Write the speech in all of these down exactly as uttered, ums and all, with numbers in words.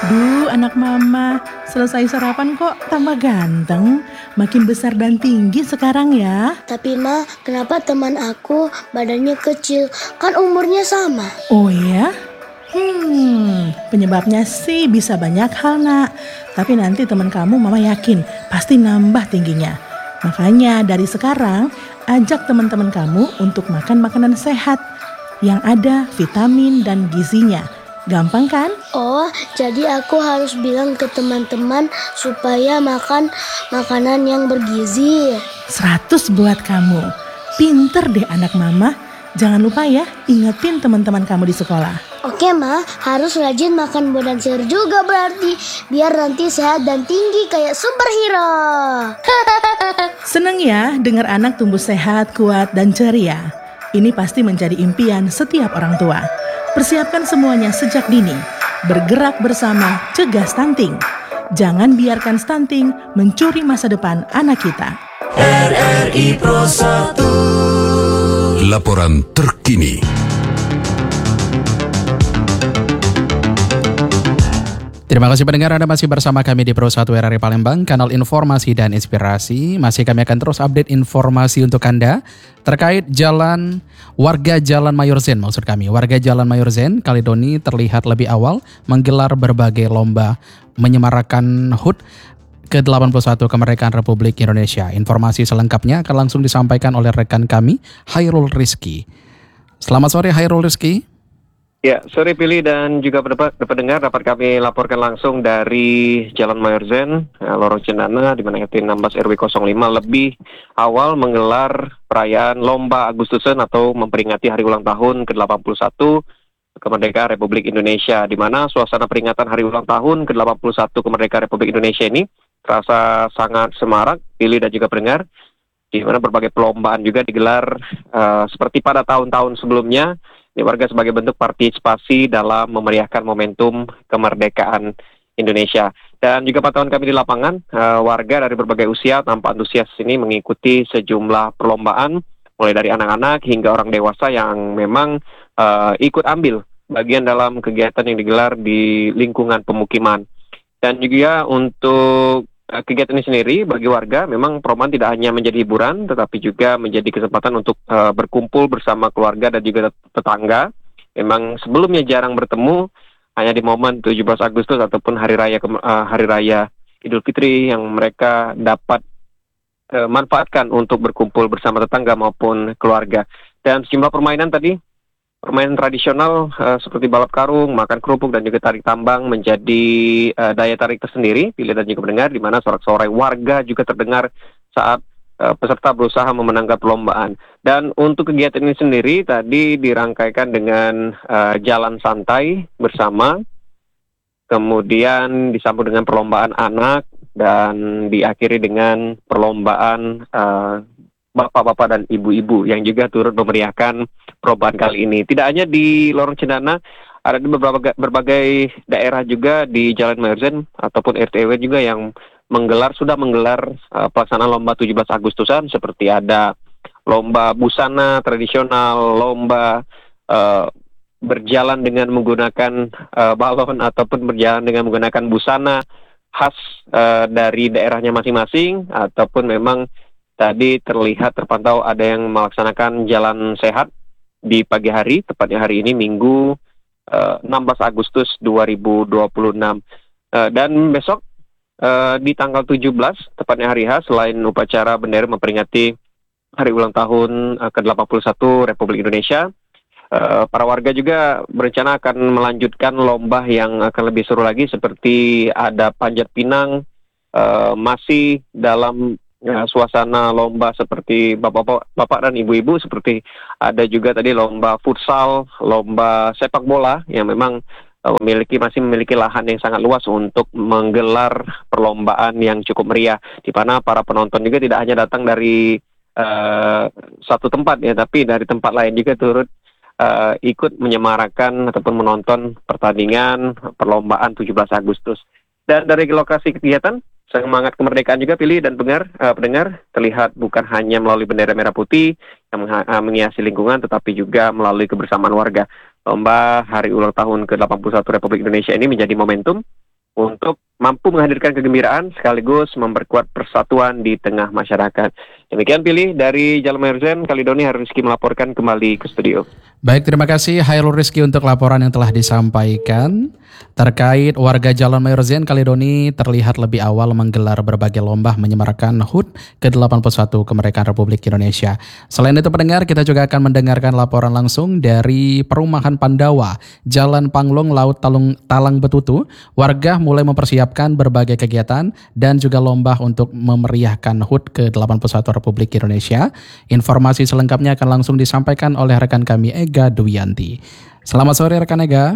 Duh, anak mama, selesai sarapan kok tambah ganteng, makin besar dan tinggi sekarang ya. Tapi Ma, kenapa teman aku badannya kecil? Kan umurnya sama. Oh ya? Hmm, penyebabnya sih bisa banyak hal nak. Tapi nanti teman kamu mama yakin pasti nambah tingginya. Makanya dari sekarang ajak teman-teman kamu untuk makan makanan sehat yang ada vitamin dan gizinya. Gampang kan? Oh, jadi aku harus bilang ke teman-teman supaya makan makanan yang bergizi. Seratus buat kamu. Pinter deh anak mama. Jangan lupa ya, ingetin teman-teman kamu di sekolah. Oke Ma, harus rajin makan buah dan sayur juga berarti. Biar nanti sehat dan tinggi kayak superhero. Seneng ya dengar anak tumbuh sehat, kuat, dan ceria. Ini pasti menjadi impian setiap orang tua. Persiapkan semuanya sejak dini. Bergerak bersama, cegah stunting. Jangan biarkan stunting mencuri masa depan anak kita. R R I Pro satu. Laporan terkini. Terima kasih pendengar, Anda masih bersama kami di Pro satu R R I Palembang, kanal informasi dan inspirasi. Masih kami akan terus update informasi untuk Anda terkait jalan warga Jalan Mayor Zain, maksud kami. Warga Jalan Mayor Zain, Kaledoni terlihat lebih awal menggelar berbagai lomba menyemarakan H U T ke delapan puluh satu Kemerdekaan Republik Indonesia. Informasi selengkapnya akan langsung disampaikan oleh rekan kami, Hairul Rizky. Selamat sore Hairul Rizky. Ya, sore Pilih dan juga pendengar dapat kami laporkan langsung dari Jalan Mayor Zain, Lorong Cendana, di mana R T enam belas R W nol lima lebih awal menggelar perayaan Lomba Agustusan atau memperingati hari ulang tahun ke delapan puluh satu Kemerdekaan Republik Indonesia, di mana suasana peringatan hari ulang tahun ke delapan puluh satu Kemerdekaan Republik Indonesia ini terasa sangat semarak, Pilih dan juga pendengar, di mana berbagai perlombaan juga digelar uh, seperti pada tahun-tahun sebelumnya. Ini warga sebagai bentuk partisipasi dalam memeriahkan momentum kemerdekaan Indonesia. Dan juga pantauan kami di lapangan, uh, warga dari berbagai usia tampak antusias ini mengikuti sejumlah perlombaan, mulai dari anak-anak hingga orang dewasa yang memang uh, ikut ambil bagian dalam kegiatan yang digelar di lingkungan pemukiman. Dan juga untuk uh, kegiatan ini sendiri bagi warga memang perlombaan tidak hanya menjadi hiburan, tetapi juga menjadi kesempatan untuk uh, berkumpul bersama keluarga dan juga tetangga. Memang sebelumnya jarang bertemu, hanya di momen tujuh belas Agustus ataupun hari raya uh, hari raya Idul Fitri yang mereka dapat uh, manfaatkan untuk berkumpul bersama tetangga maupun keluarga. Dan sejumlah permainan tadi, permainan tradisional uh, seperti balap karung, makan kerupuk, dan juga tarik tambang menjadi uh, daya tarik tersendiri, Pilih dan juga mendengar, di mana sorak-sorai warga juga terdengar saat uh, peserta berusaha memenangkan perlombaan. Dan untuk kegiatan ini sendiri tadi dirangkaikan dengan uh, jalan santai bersama, kemudian disambung dengan perlombaan anak, dan diakhiri dengan perlombaan uh, bapak-bapak dan ibu-ibu yang juga turut memeriahkan perlombaan kali ini. Tidak hanya di Lorong Cendana, ada di beberapa berbagai daerah juga di Jalan Mayor Zain ataupun R T R W juga yang menggelar sudah menggelar uh, pelaksanaan lomba tujuh belas Agustusan, seperti ada lomba busana tradisional, lomba uh, berjalan dengan menggunakan uh, balon ataupun berjalan dengan menggunakan busana khas uh, dari daerahnya masing-masing, ataupun memang tadi terlihat terpantau ada yang melaksanakan jalan sehat di pagi hari, tepatnya hari ini Minggu uh, enam belas Agustus dua ribu dua puluh enam. Uh, dan besok uh, di tanggal tujuh belas, tepatnya hari H, selain upacara bendera memperingati hari ulang tahun uh, ke delapan puluh satu Republik Indonesia, uh, para warga juga berencana akan melanjutkan lomba yang akan lebih seru lagi, seperti ada panjat pinang, uh, masih dalam ya, suasana lomba seperti bapak-bapak bapak dan ibu-ibu, seperti ada juga tadi lomba futsal, lomba sepak bola yang memang uh, memiliki masih memiliki lahan yang sangat luas untuk menggelar perlombaan yang cukup meriah, di mana para penonton juga tidak hanya datang dari uh, satu tempat ya, tapi dari tempat lain juga turut uh, ikut menyemarakan ataupun menonton pertandingan perlombaan tujuh belas Agustus. Dan dari lokasi kegiatan, semangat kemerdekaan juga Pilih dan pendengar, uh, pendengar terlihat bukan hanya melalui bendera merah putih yang mengha- uh, menghiasi lingkungan, tetapi juga melalui kebersamaan warga. Lomba hari ulang tahun ke delapan puluh satu Republik Indonesia ini menjadi momentum untuk mampu menghadirkan kegembiraan sekaligus memperkuat persatuan di tengah masyarakat. Demikian Pilih dari Jalan Mayor Zain, Kaledoni Hairul Rizky melaporkan kembali ke studio. Baik, terima kasih Hairul Rizky untuk laporan yang telah disampaikan. Terkait warga Jalan Mayor Zain, Kaledoni terlihat lebih awal menggelar berbagai lomba menyemarakan H U T ke delapan puluh satu Kemerdekaan Republik Indonesia. Selain itu pendengar, kita juga akan mendengarkan laporan langsung dari Perumahan Pandawa, Jalan Panglong Laut Talung, Talang Betutu. Warga mulai mempersiapkan berbagai kegiatan dan juga lomba untuk memeriahkan H U T ke delapan puluh satu Republik Indonesia. Informasi selengkapnya akan langsung disampaikan oleh rekan kami Ega Duyanti. Selamat sore rekan Ega.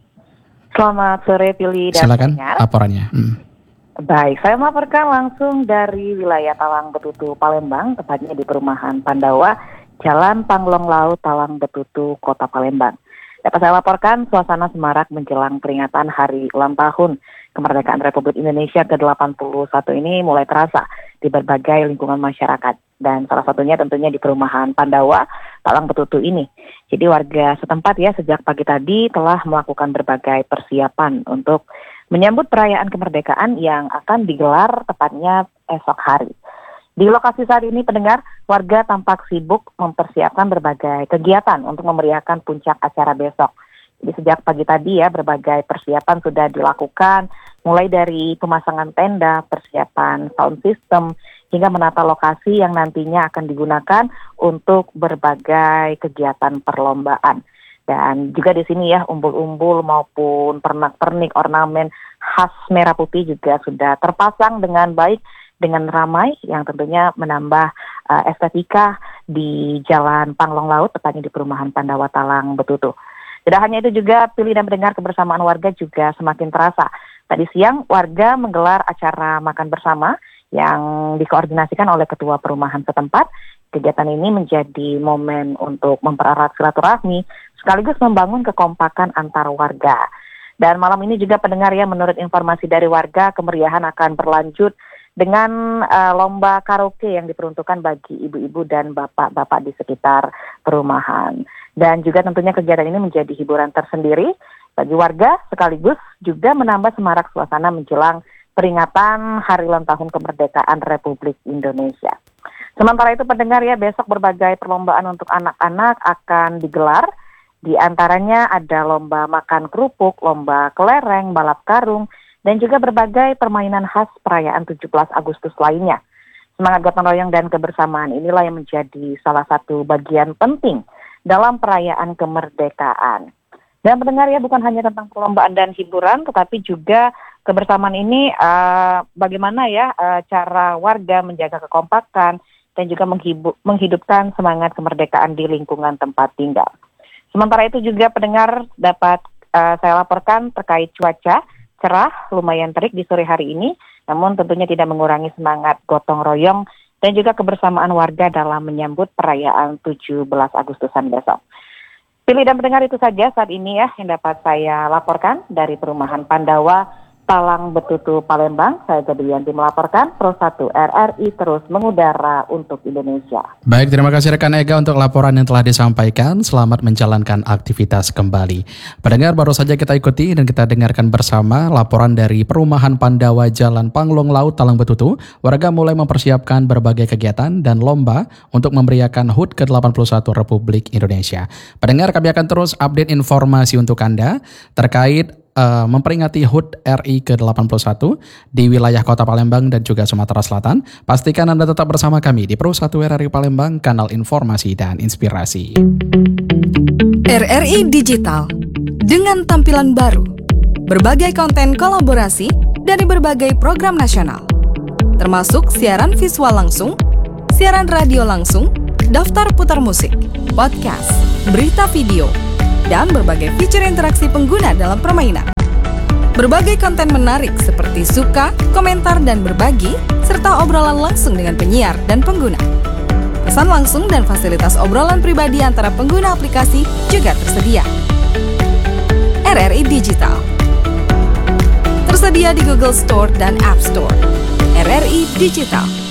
Selamat sore Pilih dan silakan pendengar. Laporannya. Hmm. Baik, saya melaporkan langsung dari wilayah Talang Betutu, Palembang, tepatnya di Perumahan Pandawa, Jalan Panglong Laut, Talang Betutu, Kota Palembang. Dapat saya laporkan suasana semarak menjelang peringatan Hari Ulang Tahun Kemerdekaan Republik Indonesia ke delapan puluh satu ini mulai terasa di berbagai lingkungan masyarakat. Dan salah satunya tentunya di Perumahan Pandawa, Talang Betutu ini. Jadi warga setempat ya sejak pagi tadi telah melakukan berbagai persiapan untuk menyambut perayaan kemerdekaan yang akan digelar tepatnya esok hari. Di lokasi saat ini pendengar, warga tampak sibuk mempersiapkan berbagai kegiatan untuk memeriahkan puncak acara besok. Jadi sejak pagi tadi ya berbagai persiapan sudah dilakukan, mulai dari pemasangan tenda, persiapan sound system, hingga menata lokasi yang nantinya akan digunakan untuk berbagai kegiatan perlombaan. Dan juga di sini ya umbul-umbul maupun pernak-pernik ornamen khas merah putih juga sudah terpasang dengan baik, dengan ramai yang tentunya menambah uh, estetika di Jalan Panglong Laut, tepatnya di Perumahan Pandawa Talang Betutu. Tidak hanya itu juga, Pilih dan mendengar kebersamaan warga juga semakin terasa. Tadi siang warga menggelar acara makan bersama yang dikoordinasikan oleh ketua perumahan setempat. Kegiatan ini menjadi momen untuk mempererat silaturahmi sekaligus membangun kekompakan antar warga. Dan malam ini juga pendengar ya, menurut informasi dari warga, kemeriahan akan berlanjut dengan uh, lomba karaoke yang diperuntukkan bagi ibu-ibu dan bapak-bapak di sekitar perumahan. Dan juga tentunya kegiatan ini menjadi hiburan tersendiri bagi warga sekaligus juga menambah semarak suasana menjelang peringatan Hari Ulang Tahun Kemerdekaan Republik Indonesia. Sementara itu pendengar ya, besok berbagai perlombaan untuk anak-anak akan digelar. Di antaranya ada lomba makan kerupuk, lomba kelereng, balap karung, dan juga berbagai permainan khas perayaan tujuh belas Agustus lainnya. Semangat gotong royong dan kebersamaan inilah yang menjadi salah satu bagian penting dalam perayaan kemerdekaan. Dan pendengar ya, bukan hanya tentang perlombaan dan hiburan, tetapi juga kebersamaan ini uh, bagaimana ya uh, cara warga menjaga kekompakan dan juga menghibu- menghidupkan semangat kemerdekaan di lingkungan tempat tinggal. Sementara itu juga pendengar dapat uh, saya laporkan terkait cuaca cerah, lumayan terik di sore hari ini, namun tentunya tidak mengurangi semangat gotong royong dan juga kebersamaan warga dalam menyambut perayaan tujuh belas Agustusan besok. Pilih dan pendengar, itu saja saat ini ya yang dapat saya laporkan dari Perumahan Pandawa, Talang Betutu, Palembang. Saya Gabrianti melaporkan, Pro satu R R I terus mengudara untuk Indonesia. Baik, terima kasih rekan Ega untuk laporan yang telah disampaikan. Selamat menjalankan aktivitas kembali. Pendengar, baru saja kita ikuti dan kita dengarkan bersama laporan dari Perumahan Pandawa, Jalan Panglong Laut, Talang Betutu. Warga mulai mempersiapkan berbagai kegiatan dan lomba untuk memeriahkan H U T ke delapan puluh satu Republik Indonesia. Pendengar, kami akan terus update informasi untuk Anda terkait Uh, memperingati H U T R I ke delapan puluh satu di wilayah Kota Palembang dan juga Sumatera Selatan. Pastikan Anda tetap bersama kami di Pro satu R R I Palembang, kanal informasi dan inspirasi. R R I Digital dengan tampilan baru, berbagai konten kolaborasi dari berbagai program nasional, termasuk siaran visual langsung, siaran radio langsung, daftar putar musik, podcast, berita video, dan berbagai fitur interaksi pengguna dalam permainan. Berbagai konten menarik seperti suka, komentar, dan berbagi, serta obrolan langsung dengan penyiar dan pengguna. Pesan langsung dan fasilitas obrolan pribadi antara pengguna aplikasi juga tersedia. R R I Digital tersedia di Google Store dan App Store. R R I Digital.